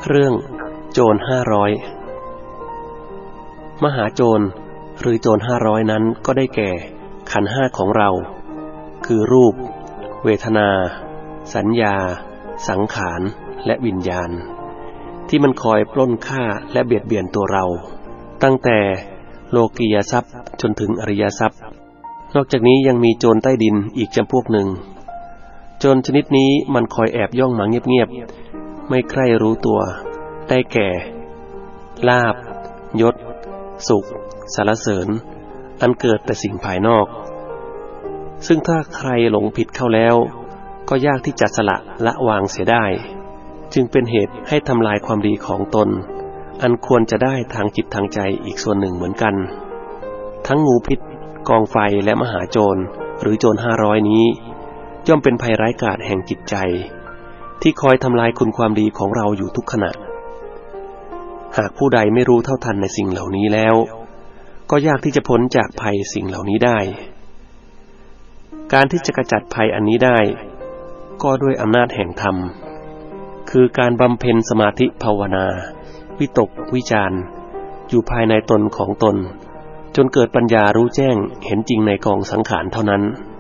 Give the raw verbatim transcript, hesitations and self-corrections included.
เรื่องโจรห้าร้อยมหาโจรหรือโจรห้าร้อยนั้นก็ได้แก่ขันธ์ห้าของเราคือรูปเวทนาสัญญาสังขารและวิญญาณที่มันคอยปล้นฆ่าและเบียดเบียนตัวเราตั้งแต่โลกียทรัพย์จนถึงอริยทรัพย์นอกจากนี้ยังมีโจรใต้ดินอีกจำพวกหนึ่งโจรชนิดนี้มันคอยแอบย่องมาเงียบๆไม่ใคร่รู้ตัวได้แก่ลาภยศสุขสรรเสริญอันเกิดแต่สิ่งภายนอกซึ่งถ้าใครหลงผิดเข้าแล้วก็ยากที่จะสละละวางเสียได้จึงเป็นเหตุให้ทำลายความดีของตนอันควรจะได้ทางจิตทางใจอีกส่วนหนึ่งเหมือนกันทั้งงูพิษกองไฟและมหาโจรหรือโจรห้าร้อยนี้ย่อมเป็นภัยร้ายกาจแห่งจิตใจที่คอยทำลายคุณความดีของเราอยู่ทุกขณะหากผู้ใดไม่รู้เท่าทันในสิ่งเหล่านี้แล้วก็ยากที่จะพ้นจากภัยสิ่งเหล่านี้ได้การที่จะกระจัดภัยอันนี้ได้ก็ด้วยอำนาจแห่งธรรมคือการบำเพ็ญสมาธิภาวนาวิตกวิจารอยู่ภายในตนของตนจนเกิดปัญญารู้แจ้งเห็นจริงในกองสังขารเท่านั้น